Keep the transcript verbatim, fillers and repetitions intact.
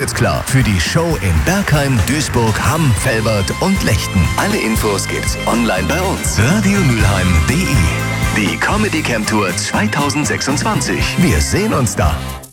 wird's klar für die Show in Bergheim, Duisburg, Hamm, Velbert und Lechten. Alle Infos gibt's online bei uns. radio mülheim punkt de. Die Comedy Camp Tour zweitausendsechsundzwanzig. Wir sehen uns da.